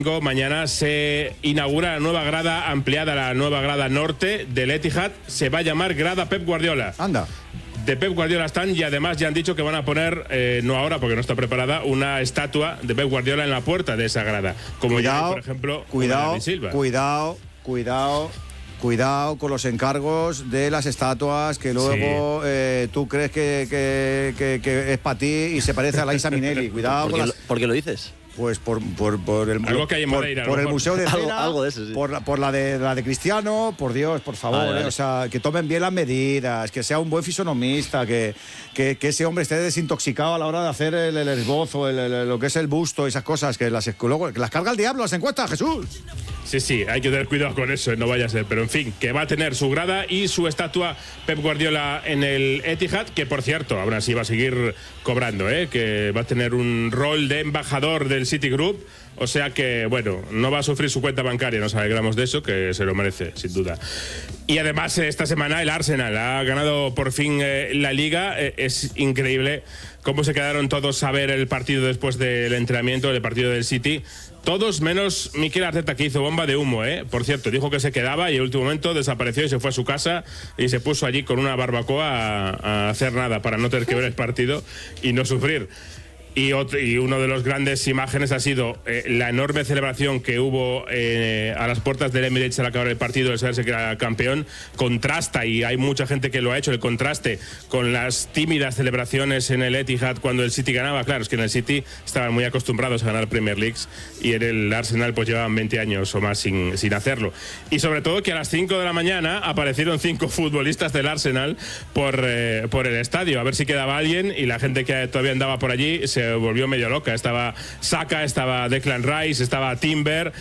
Mañana se inaugura la nueva grada ampliada, la nueva grada norte del Etihad. Se va a llamar grada Pep Guardiola. Anda. De Pep Guardiola están, y además ya han dicho que van a poner, no ahora porque no está preparada, una estatua de Pep Guardiola en la puerta de esa grada. Como ya, por ejemplo, cuidado, Silva. Cuidado con los encargos de las estatuas que luego tú crees que es para ti y se parece a Liza Minnelli. Cuidado ¿Por qué lo dices? Pues por el algo que hay en Madeira, por el museo de cera, algo de eso, sí. por la de Cristiano, por Dios, por favor, vale. O sea, que tomen bien las medidas, que sea un buen fisonomista, que ese hombre esté desintoxicado a la hora de hacer el esbozo, lo que es el busto, esas cosas, que luego las carga el diablo, las encuestas, Jesús. Sí, hay que tener cuidado con eso, no vaya a ser. Pero en fin, que va a tener su grada y su estatua Pep Guardiola en el Etihad, que por cierto, ahora sí va a seguir cobrando, que va a tener un rol de embajador del Citigroup. O sea que, bueno, no va a sufrir su cuenta bancaria, nos alegramos de eso, que se lo merece, sin duda. Y además, esta semana el Arsenal ha ganado por fin la Liga. Es increíble cómo se quedaron todos a ver el partido después del entrenamiento, del partido del City. Todos menos Mikel Arteta, que hizo bomba de humo, Por cierto, dijo que se quedaba y en el último momento desapareció y se fue a su casa y se puso allí con una barbacoa a hacer nada para no tener que ver el partido y no sufrir. Y uno de los grandes imágenes ha sido la enorme celebración que hubo a las puertas del Emirates al acabar el partido, el saberse que era campeón. Contrasta, y hay mucha gente que lo ha hecho, el contraste con las tímidas celebraciones en el Etihad cuando el City ganaba. Claro, es que en el City estaban muy acostumbrados a ganar Premier Leagues y en el Arsenal pues llevaban 20 años o más sin hacerlo. Y sobre todo que a las 5 de la mañana aparecieron 5 futbolistas del Arsenal por el estadio, a ver si quedaba alguien, y la gente que todavía andaba por allí se volvió medio loca. Estaba Saka, estaba Declan Rice, estaba Timber,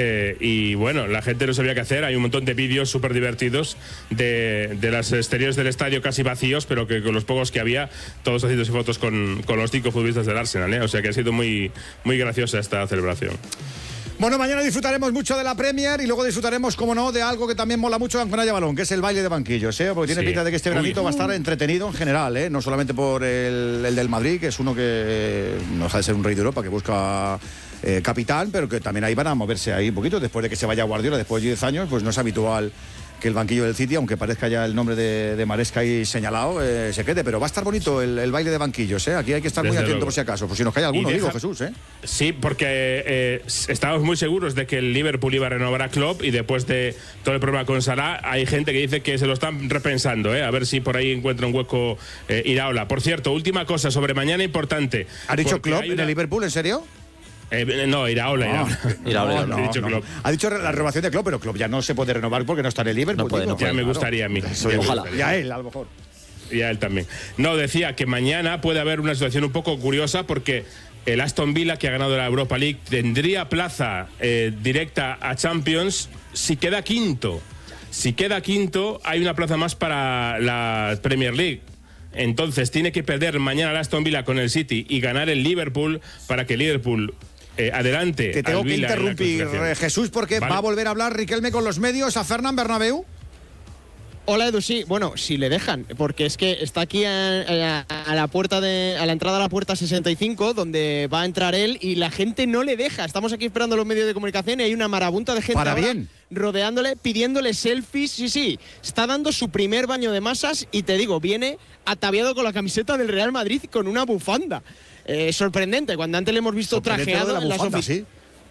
y bueno, la gente no sabía qué hacer. Hay un montón de vídeos súper divertidos de los exteriores del estadio casi vacíos, pero que con los pocos que había, todos haciéndose fotos con los 5 futbolistas del Arsenal, O sea que ha sido muy, muy graciosa esta celebración. Bueno, mañana disfrutaremos mucho de la Premier y luego disfrutaremos, como no, de algo que también mola mucho aunque no haya balón, que es el baile de banquillos, Porque tiene pinta de que este veranito va a estar entretenido en general, No solamente por el del Madrid, que es uno que no deja de ser un rey de Europa, que busca capitán, pero que también ahí van a moverse ahí un poquito, después de que se vaya Guardiola, después de 10 años, pues no es habitual que el banquillo del City, aunque parezca ya el nombre de Maresca ahí señalado, se quede, pero va a estar bonito el baile de banquillos, Aquí hay que estar muy atento por si acaso, por si nos cae alguno, digo, Jesús, Sí, porque estábamos muy seguros de que el Liverpool iba a renovar a Klopp, y después de todo el problema con Salah, hay gente que dice que se lo están repensando, a ver si por ahí encuentra un hueco Iraola. Por cierto, última cosa sobre mañana importante. ¿Ha dicho Klopp en el Liverpool, en serio? No, Iraola. No. Ha dicho la renovación de Klopp, pero Klopp ya no se puede renovar porque no está en el Liverpool. Ya me gustaría a mí. Ojalá. Y a él, a lo mejor. Y a él también. No, decía que mañana puede haber una situación un poco curiosa, porque el Aston Villa, que ha ganado la Europa League, tendría plaza directa a Champions si queda quinto. Si queda quinto, hay una plaza más para la Premier League. Entonces tiene que perder mañana el Aston Villa con el City y ganar el Liverpool para que Liverpool adelante. Te tengo que interrumpir, Jesús, porque va a volver a hablar Riquelme con los medios a Fernán Bernabéu. Hola, Edu, sí, bueno, si le dejan, porque es que está aquí a la puerta a la entrada a la puerta 65, donde va a entrar él, y la gente no le deja. Estamos aquí esperando los medios de comunicación y hay una marabunta de gente rodeándole, pidiéndole selfies. Sí, está dando su primer baño de masas y te digo, viene ataviado con la camiseta del Real Madrid con una bufanda. Sorprendente, cuando antes le hemos visto trajeado en las oficinas.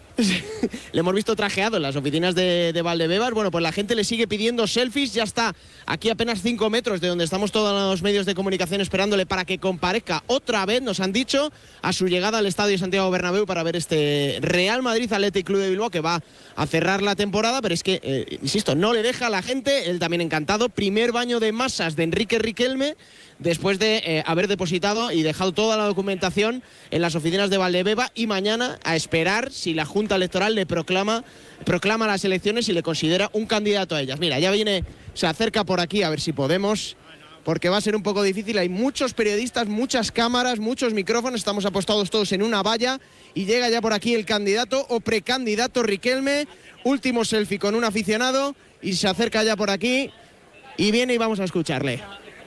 Le hemos visto trajeado en las oficinas de Valdebebas. Bueno, pues la gente le sigue pidiendo selfies. Ya está aquí apenas 5 metros de donde estamos todos los medios de comunicación esperándole para que comparezca otra vez, nos han dicho, a su llegada al Estadio Santiago Bernabéu para ver este Real Madrid Athletic Club de Bilbao, que va a cerrar la temporada. Pero es que, insisto, no le deja a la gente. Él también encantado. Primer baño de masas de Enrique Riquelme, después de haber depositado y dejado toda la documentación en las oficinas de Valdebeba, y mañana a esperar si la Junta Electoral le proclama las elecciones y le considera un candidato a ellas. Mira, ya viene, se acerca por aquí, a ver si podemos, porque va a ser un poco difícil. Hay muchos periodistas, muchas cámaras, muchos micrófonos, estamos apostados todos en una valla, y llega ya por aquí el candidato o precandidato Riquelme. Último selfie con un aficionado y se acerca ya por aquí y viene, y vamos a escucharle.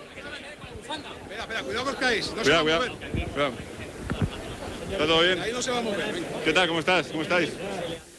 Espera, cuidado que os caéis. No cuidado. Cuidado. ¿Está todo bien? Ahí no se va a mover. Venga. ¿Qué tal? ¿Cómo estás? ¿Cómo estáis?